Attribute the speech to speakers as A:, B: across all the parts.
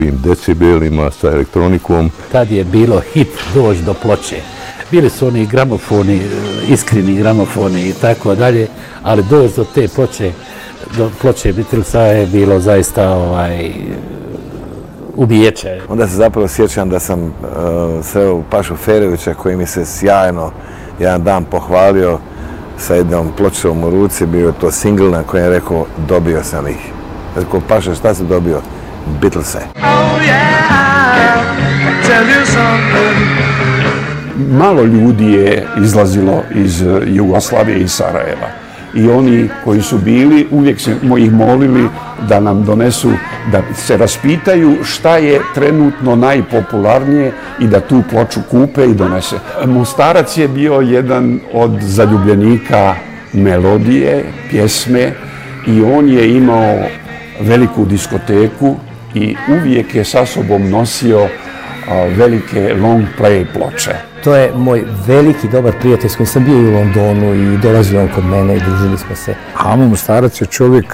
A: decibelima, sa elektronikom.
B: Tad je bilo hit doći do ploče. Bili su oni gramofoni, iskreni gramofoni i tako dalje, ali doći do te ploče, do ploče Beatlesa je bilo zaista ubijeće.
C: Onda se zapravo sjećam da sam sreo Pašu Ferovića koji mi se sjajno jedan dan pohvalio sa jednom pločom u ruci, bio je to single na kojem je rekao dobio sam ih. Rekao, Paša, šta si dobio? Beatlese.
D: Malo ljudi je izlazilo iz Jugoslavije i Sarajeva. I oni koji su bili, uvijek smo ih molili da nam donesu, da se raspitaju šta je trenutno najpopularnije i da tu ploču kupe i donese. Mostarac je bio jedan od zaljubljenika melodije, pjesme i on je imao veliku diskoteku i uvijek je sa sobom nosio velike long play ploče.
E: To je moj veliki dobar prijatelj s kojim sam bio i u Londonu i dolazio on kod mene i družili smo se.
F: Amo Mostarac je čovjek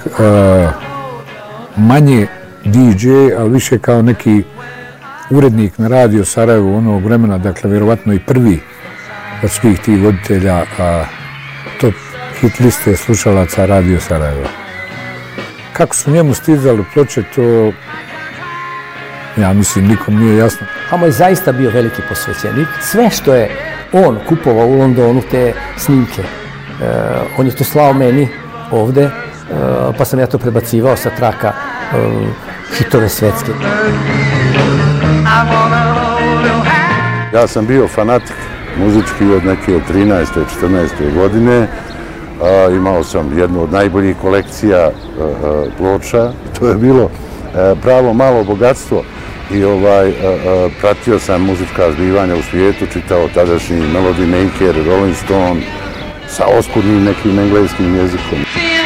F: manje DJ, ali više kao neki urednik na radio Sarajevo onog vremena, dakle vjerovatno i prvi od svih tih voditelja top hit liste slušalaca radio Sarajevo. Kako su njemu stizali ploče, to ja mislim nikom nije jasno.
E: Amo je zaista bio veliki posvećenik. Sve što je on kupovao u Londonu, te snimke, on je to slao meni ovde, pa sam ja to prebacivao sa traka hitove svetske.
A: Ja sam bio fanatik muzički od neke 13. 14. godine. Imao sam jednu od najboljih kolekcija ploča. To je bilo pravo malo bogatstvo. I pratio sam muzička zbivanja u svijetu, čitao tadašnji Melody Maker, Rolling Stone, sa oskudnim nekim engleskim jezikom.